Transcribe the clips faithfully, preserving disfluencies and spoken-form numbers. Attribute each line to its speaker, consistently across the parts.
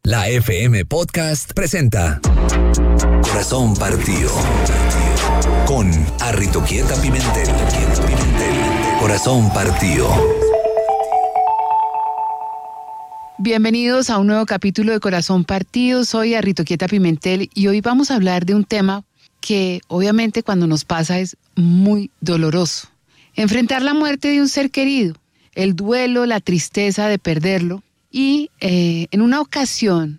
Speaker 1: La F M Podcast presenta Corazón Partido con Arritoquieta Pimentel. Corazón Partido.
Speaker 2: Bienvenidos a un nuevo capítulo de Corazón Partido. Soy Arritoquieta Pimentel y hoy vamos a hablar de un tema que obviamente cuando nos pasa es muy doloroso. Enfrentar la muerte de un ser querido, el duelo, la tristeza de perderlo. Y eh, en una ocasión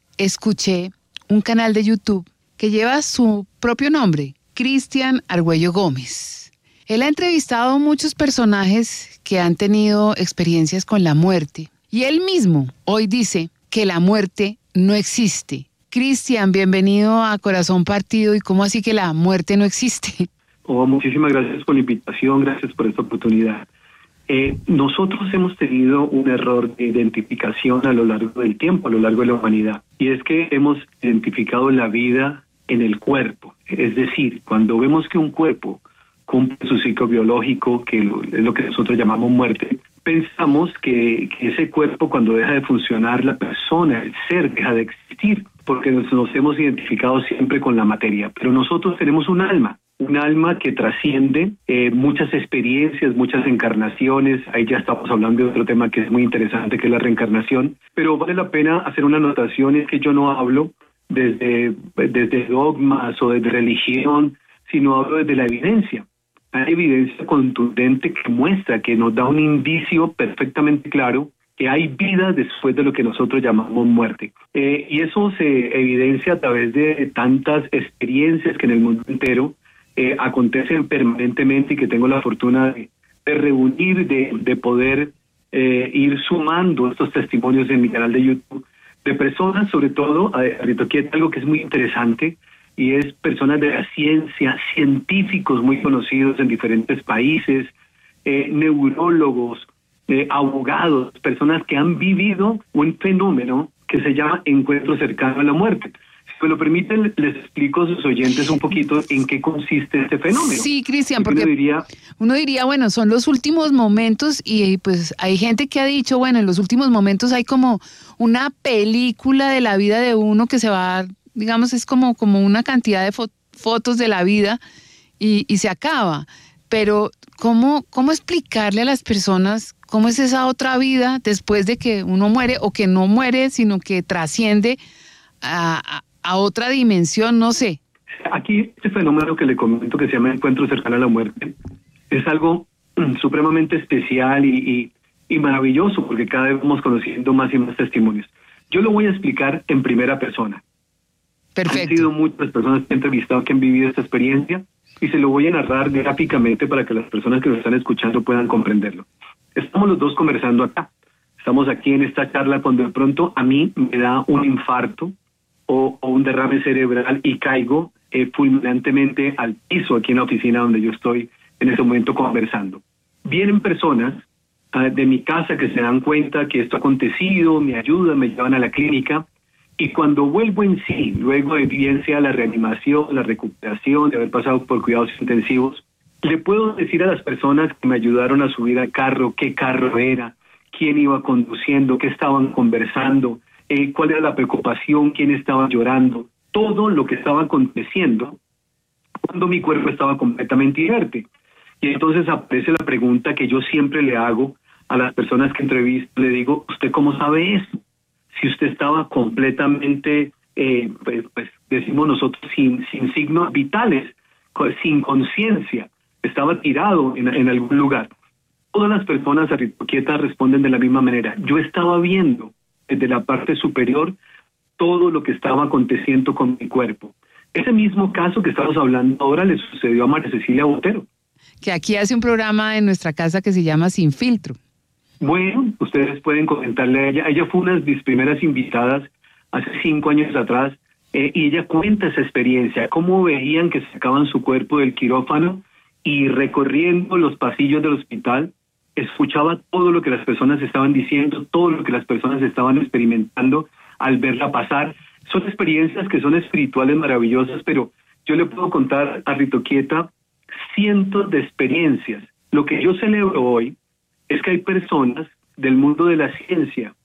Speaker 2: escuché un canal de YouTube que lleva su propio nombre, Cristian Argüello Gómez. Él ha entrevistado a muchos personajes que han tenido experiencias con la muerte. Y él mismo hoy dice que la muerte no existe. Cristian, bienvenido a Corazón Partido. ¿Y cómo así que la muerte no existe?
Speaker 3: Oh, muchísimas gracias por la invitación, gracias por esta oportunidad. Eh, nosotros hemos tenido un error de identificación a lo largo del tiempo, a lo largo de la humanidad, y es que hemos identificado la vida en el cuerpo. Es decir, cuando vemos que un cuerpo cumple su ciclo biológico, que es lo que nosotros llamamos muerte, pensamos que, que ese cuerpo, cuando deja de funcionar, la persona, el ser, deja de existir, porque nos, nos hemos identificado siempre con la materia. Pero nosotros tenemos un alma. Un alma que trasciende eh, muchas experiencias, muchas encarnaciones. Ahí ya estamos hablando de otro tema que es muy interesante, que es la reencarnación. Pero vale la pena hacer una anotación, es que yo no hablo desde, desde dogmas o desde religión, sino hablo desde la evidencia. Hay evidencia contundente que muestra, que nos da un indicio perfectamente claro que hay vida después de lo que nosotros llamamos muerte. Eh, y eso se evidencia a través de tantas experiencias que en el mundo entero Eh, acontecen permanentemente y que tengo la fortuna de, de reunir, de, de poder eh, ir sumando estos testimonios en mi canal de YouTube, de personas, sobre todo, Arritoquieta, algo que es muy interesante, y es personas de la ciencia, científicos muy conocidos en diferentes países, eh, neurólogos, eh, abogados, personas que han vivido un fenómeno que se llama encuentro cercano a la muerte. Si me lo permiten, les explico a sus oyentes un poquito en qué consiste este fenómeno.
Speaker 2: Sí, Cristian, porque
Speaker 3: uno diría,
Speaker 2: uno diría, bueno, son los últimos momentos y pues hay gente que ha dicho, bueno, en los últimos momentos hay como una película de la vida de uno que se va, digamos, es como, como una cantidad de fo- fotos de la vida y, y se acaba. Pero, ¿cómo, ¿cómo explicarle a las personas cómo es esa otra vida después de que uno muere o que no muere, sino que trasciende a... a a otra dimensión, no sé?
Speaker 3: Aquí este fenómeno que le comento que se llama encuentro cercano a la muerte es algo mm, supremamente especial y, y, y maravilloso, porque cada vez vamos conociendo más y más testimonios. Yo lo voy a explicar en primera persona.
Speaker 2: Perfecto.
Speaker 3: Han sido muchas personas que he entrevistado que han vivido esta experiencia y se lo voy a narrar gráficamente para que las personas que nos están escuchando puedan comprenderlo. Estamos los dos conversando acá. Estamos aquí en esta charla cuando de pronto a mí me da un infarto o, o un derrame cerebral y caigo eh, fulminantemente al piso aquí en la oficina donde yo estoy en ese momento conversando. Vienen personas uh, de mi casa que se dan cuenta que esto ha acontecido, me ayudan, me llevan a la clínica, y cuando vuelvo en sí, luego de bien sea la reanimación, la recuperación, de haber pasado por cuidados intensivos, le puedo decir a las personas que me ayudaron a subir al carro qué carro era, quién iba conduciendo, qué estaban conversando, Eh, cuál era la preocupación, quién estaba llorando, todo lo que estaba aconteciendo cuando mi cuerpo estaba completamente inerte. Y entonces aparece la pregunta que yo siempre le hago a las personas que entrevisto, le digo, ¿usted cómo sabe eso? Si usted estaba completamente, eh, pues, pues decimos nosotros, sin, sin signos vitales, sin conciencia, estaba tirado en, en algún lugar. Todas las personas Arritoquieta responden de la misma manera. Yo estaba viendo desde la parte superior todo lo que estaba aconteciendo con mi cuerpo. Ese mismo caso que estamos hablando ahora le sucedió a María Cecilia Botero,
Speaker 2: que aquí hace un programa en nuestra casa que se llama Sin Filtro.
Speaker 3: Bueno, ustedes pueden comentarle a ella. Ella fue una de mis primeras invitadas hace cinco años atrás, eh, y ella cuenta esa experiencia, cómo veían que sacaban su cuerpo del quirófano y recorriendo los pasillos del hospital, escuchaba todo lo que las personas estaban diciendo, todo lo que las personas estaban experimentando al verla pasar. Son experiencias que son espirituales maravillosas, pero yo le puedo contar a Arritoquieta cientos de experiencias. Lo que yo celebro hoy es que hay personas del mundo de la ciencia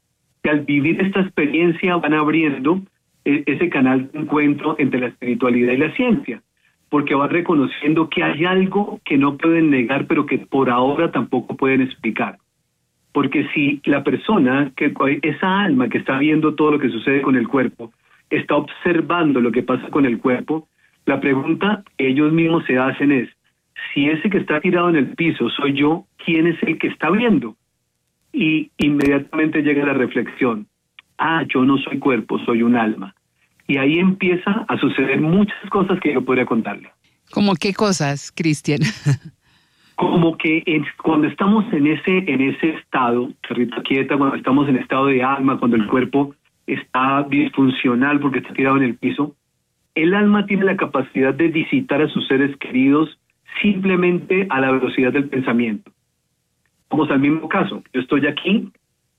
Speaker 3: que al vivir esta experiencia van abriendo ese canal de encuentro entre la espiritualidad y la ciencia, porque van reconociendo que hay algo que no pueden negar, pero que por ahora tampoco pueden explicar. Porque si la persona, que esa alma que está viendo todo lo que sucede con el cuerpo, está observando lo que pasa con el cuerpo, la pregunta que ellos mismos se hacen es, si ese que está tirado en el piso soy yo, ¿quién es el que está viendo? Y inmediatamente llega la reflexión, ah, yo no soy cuerpo, soy un alma. Y ahí empieza a suceder muchas cosas que yo podría contarle.
Speaker 2: ¿Cómo qué cosas, Cristian?
Speaker 3: Como que en, cuando estamos en ese en ese estado, Rito Quieta, cuando estamos en estado de alma, cuando el cuerpo está disfuncional porque está tirado en el piso, el alma tiene la capacidad de visitar a sus seres queridos simplemente a la velocidad del pensamiento. Vamos al mismo caso, yo estoy aquí,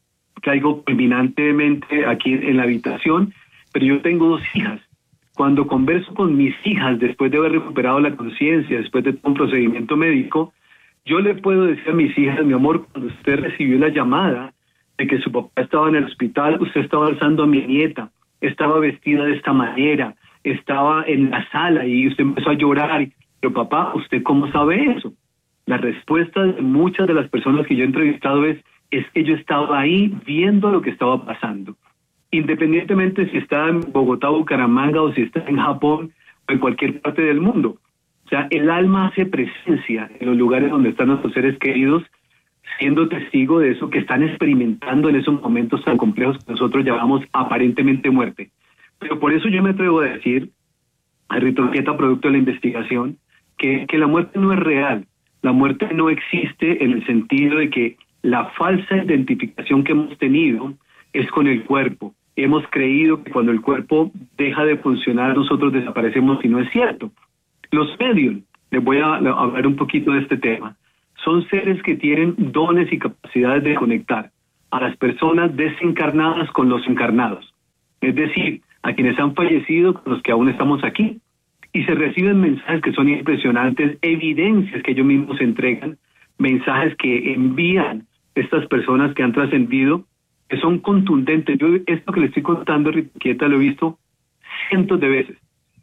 Speaker 3: caigo culminantemente aquí en la habitación, pero yo tengo dos hijas. Cuando converso con mis hijas, después de haber recuperado la conciencia, después de un procedimiento médico, yo le puedo decir a mis hijas, mi amor, cuando usted recibió la llamada de que su papá estaba en el hospital, usted estaba alzando a mi nieta, estaba vestida de esta manera, estaba en la sala y usted empezó a llorar. Pero papá, ¿usted cómo sabe eso? La respuesta de muchas de las personas que yo he entrevistado es, es que yo estaba ahí viendo lo que estaba pasando. Independientemente si está en Bogotá, Bucaramanga, o si está en Japón, o en cualquier parte del mundo. O sea, el alma hace presencia en los lugares donde están nuestros seres queridos, siendo testigo de eso que están experimentando en esos momentos tan complejos que nosotros llamamos aparentemente muerte. Pero por eso yo me atrevo a decir, a Rito Quieta, producto de la investigación, que, que la muerte no es real. La muerte no existe en el sentido de que la falsa identificación que hemos tenido es con el cuerpo. Hemos creído que cuando el cuerpo deja de funcionar, nosotros desaparecemos, y no es cierto. Los medium, les voy a hablar un poquito de este tema, son seres que tienen dones y capacidades de conectar a las personas desencarnadas con los encarnados. Es decir, a quienes han fallecido con los que aún estamos aquí. Y se reciben mensajes que son impresionantes, evidencias que ellos mismos entregan, mensajes que envían estas personas que han trascendido, que son contundentes. Yo esto que le estoy contando, Rito Quieta, lo he visto cientos de veces.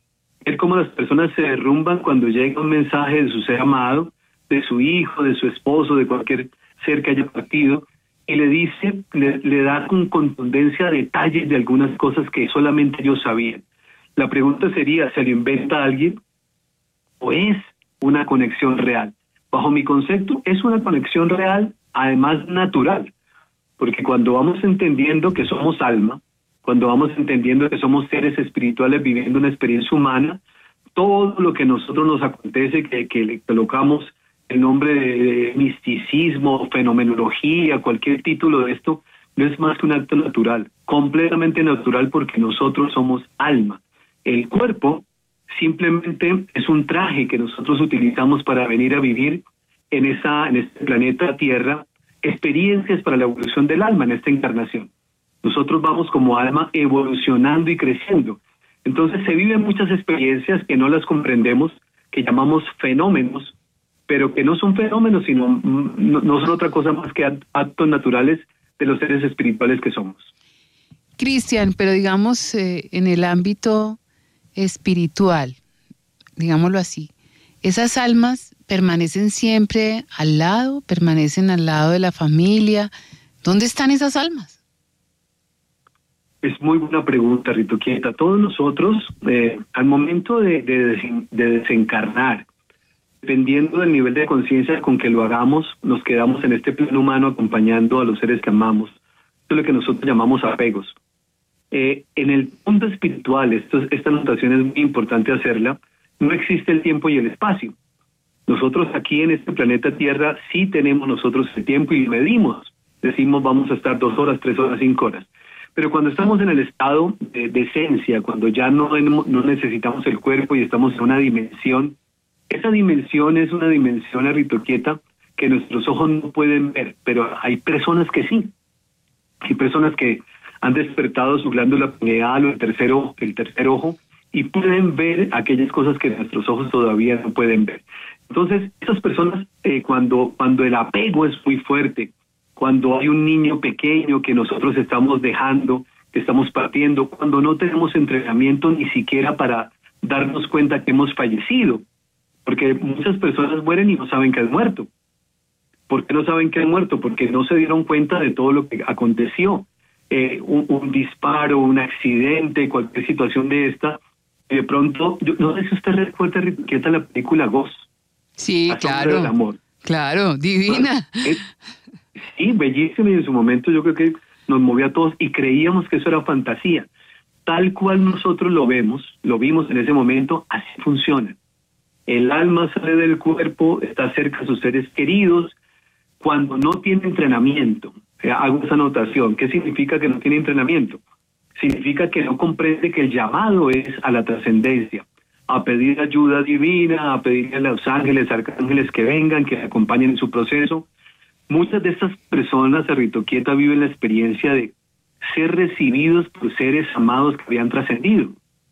Speaker 3: Es como las personas se derrumban cuando llega un mensaje de su ser amado, de su hijo, de su esposo, de cualquier ser que haya partido, y le dice, le, le da con contundencia detalles de algunas cosas que solamente ellos sabían. La pregunta sería, ¿se lo inventa alguien o es una conexión real? Bajo mi concepto, es una conexión real, además natural, porque cuando vamos entendiendo que somos alma, cuando vamos entendiendo que somos seres espirituales viviendo una experiencia humana, todo lo que a nosotros nos acontece, que, que le colocamos el nombre de, de misticismo, fenomenología, cualquier título de esto, no es más que un acto natural, completamente natural, porque nosotros somos alma. El cuerpo simplemente es un traje que nosotros utilizamos para venir a vivir en, esa, en este planeta Tierra, experiencias para la evolución del alma en esta encarnación. Nosotros vamos como alma evolucionando y creciendo. Entonces se viven muchas experiencias que no las comprendemos, que llamamos fenómenos, pero que no son fenómenos, sino no, no son otra cosa más que actos naturales de los seres espirituales que somos.
Speaker 2: Cristian, pero digamos eh, en el ámbito espiritual, digámoslo así, ¿esas almas permanecen siempre al lado, permanecen al lado de la familia? ¿Dónde están esas almas?
Speaker 3: Es muy buena pregunta, Rito Quieta. Todos nosotros, eh, al momento de, de, de desencarnar, dependiendo del nivel de conciencia con que lo hagamos, nos quedamos en este plano humano acompañando a los seres que amamos. Esto es lo que nosotros llamamos apegos. Eh, en el mundo espiritual, esto, esta notación es muy importante hacerla, no existe el tiempo y el espacio. Nosotros aquí en este planeta Tierra sí tenemos nosotros el tiempo y medimos. Decimos vamos a estar dos horas, tres horas, cinco horas. Pero cuando estamos en el estado de, de esencia, cuando ya no, no necesitamos el cuerpo y estamos en una dimensión, esa dimensión es una dimensión, Rito Quieta, que nuestros ojos no pueden ver, pero hay personas que sí. Hay personas que han despertado su glándula pineal o el tercer ojo, el tercer ojo y pueden ver aquellas cosas que nuestros ojos todavía no pueden ver. Entonces, esas personas, eh, cuando, cuando el apego es muy fuerte, cuando hay un niño pequeño que nosotros estamos dejando, que estamos partiendo, cuando no tenemos entrenamiento ni siquiera para darnos cuenta que hemos fallecido, porque muchas personas mueren y no saben que han muerto. ¿Por qué no saben que han muerto? Porque no se dieron cuenta de todo lo que aconteció. Eh, un, un disparo, un accidente, cualquier situación de esta, de pronto, yo, no sé si usted recuerda, Enriqueta, la película Ghost.
Speaker 2: Sí, claro.
Speaker 3: Del amor.
Speaker 2: Claro, divina.
Speaker 3: Es, sí, bellísima, y en su momento yo creo que nos movió a todos y creíamos que eso era fantasía. Tal cual nosotros lo vemos, lo vimos en ese momento, así funciona. El alma sale del cuerpo, está cerca de sus seres queridos, cuando no tiene entrenamiento. Eh, hago esa anotación. ¿Qué significa que no tiene entrenamiento? Significa que no comprende que el llamado es a la trascendencia, a pedir ayuda divina, a pedirle a los ángeles, arcángeles que vengan, que acompañen en su proceso. Muchas de estas personas, Cerrito Quieta, viven la experiencia de ser recibidos por seres amados que habían trascendido.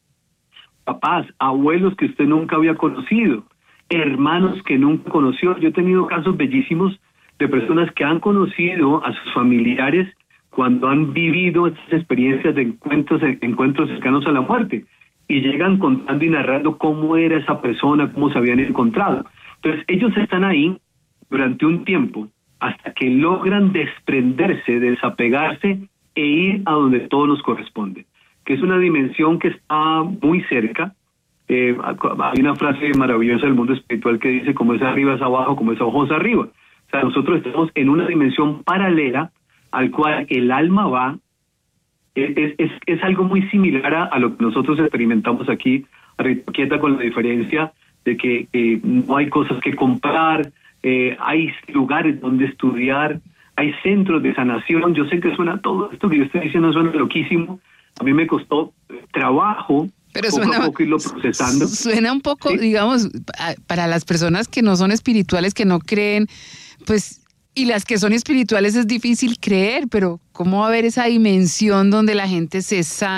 Speaker 3: Papás, abuelos que usted nunca había conocido, hermanos que nunca conoció. Yo he tenido casos bellísimos de personas que han conocido a sus familiares cuando han vivido estas experiencias de encuentros, encuentros cercanos a la muerte, y llegan contando y narrando cómo era esa persona, cómo se habían encontrado. Entonces ellos están ahí durante un tiempo hasta que logran desprenderse, desapegarse e ir a donde todo nos corresponde, que es una dimensión que está muy cerca. Eh, hay una frase maravillosa del mundo espiritual que dice: como es arriba es abajo, como es abajo es arriba. O sea, nosotros estamos en una dimensión paralela al cual el alma va. Es, es, es algo muy similar a, a lo que nosotros experimentamos aquí, Quieta, con la diferencia de que eh, no hay cosas que comprar, eh, hay lugares donde estudiar, hay centros de sanación. Yo sé que suena todo esto que yo estoy diciendo, suena loquísimo. A mí me costó trabajo,
Speaker 2: pero
Speaker 3: poco
Speaker 2: suena,
Speaker 3: a poco irlo procesando.
Speaker 2: Suena un poco, ¿sí? Digamos, para las personas que no son espirituales, que no creen, pues, y las que son espirituales es difícil creer, pero ¿cómo va a haber esa dimensión donde la gente se sana?